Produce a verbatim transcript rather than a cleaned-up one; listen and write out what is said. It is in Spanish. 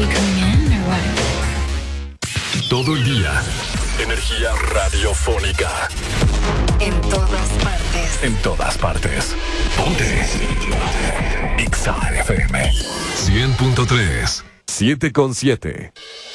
you coming in or what? Todo el día. Energía radiofónica. En todas partes. En todas partes. Ponte. X A F M. cien punto tres. siete con siete.